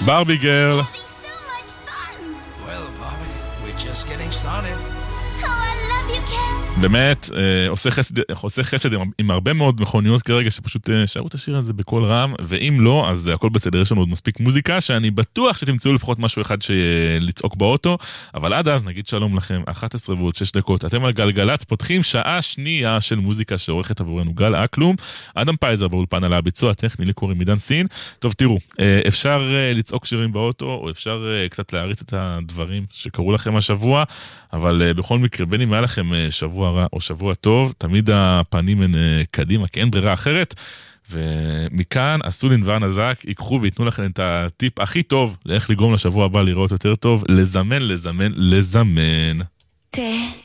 ברבי גרל. באמת, עושה חסד עם הרבה מאוד מכוניות כרגע שפשוט שרו את השיר הזה בכל רם, ואם לא, אז הכל בסדר, יש לנו עוד מספיק מוזיקה, שאני בטוח שתמצאו לפחות משהו אחד לצעוק באוטו, אבל עד אז נגיד שלום לכם, 11 ועוד 6 דקות, אתם על גלגלת, פותחים שעה שנייה של מוזיקה שעורכת עבורנו גל אקלום, אדם פייזר באולפן על הביצוע הטכני, לי קוראים מידן סין. טוב, תראו, אפשר לצעוק שירים באוטו, או אפשר קצת להריץ את הדברים שקרו לכם השבוע, אבל בכל מקרה, בין אם היה לכם שבוע רע או שבוע טוב, תמיד הפנים הן קדימה, כי אין ברירה אחרת, ומכאן אסולין והנזק ייקחו ויתנו לכם את הטיפ הכי טוב לאיך לגרום לשבוע הבא לראות יותר טוב, לזמן.